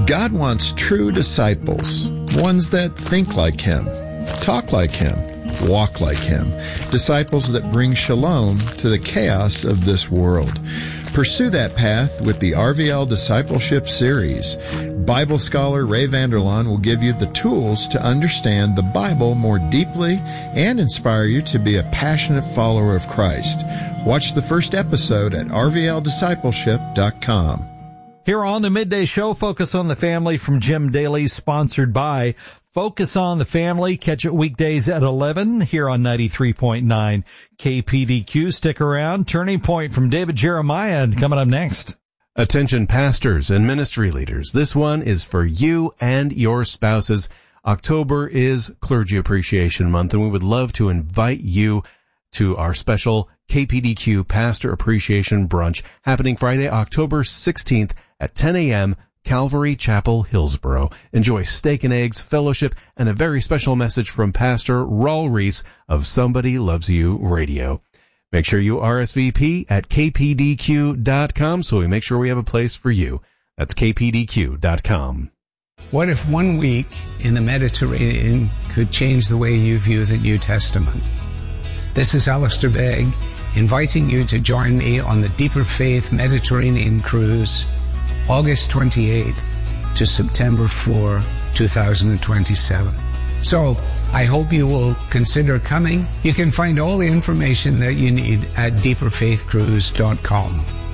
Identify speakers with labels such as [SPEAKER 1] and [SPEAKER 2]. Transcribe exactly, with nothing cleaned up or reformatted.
[SPEAKER 1] God wants true disciples, ones that think like Him, talk like Him, walk like Him, disciples that bring shalom to the chaos of this world. Pursue that path with the R V L Discipleship Series. Bible scholar Ray Vander Laan will give you the tools to understand the Bible more deeply and inspire you to be a passionate follower of Christ. Watch the first episode at r v l discipleship dot com.
[SPEAKER 2] Here on the Midday Show, Focus on the Family from Jim Daly, sponsored by Focus on the Family. Catch it weekdays at eleven here on ninety-three point nine K P D Q. Stick around. Turning Point from David Jeremiah coming up next.
[SPEAKER 3] Attention pastors and ministry leaders. This one is for you and your spouses. October is Clergy Appreciation Month, and we would love to invite you to our special K P D Q Pastor Appreciation Brunch happening Friday, October sixteenth at ten a.m., Calvary Chapel, Hillsboro. Enjoy steak and eggs, fellowship, and a very special message from Pastor Raul Reese of Somebody Loves You Radio. Make sure you R S V P at k p d q dot com so we make sure we have a place for you. That's k p d q dot com.
[SPEAKER 4] What if one week in the Mediterranean could change the way you view the New Testament? This is Alistair Begg, inviting you to join me on the Deeper Faith Mediterranean Cruise, August twenty-eighth to September fourth, two thousand twenty-seven. So, I hope you will consider coming. You can find all the information that you need at deeper faith cruise dot com.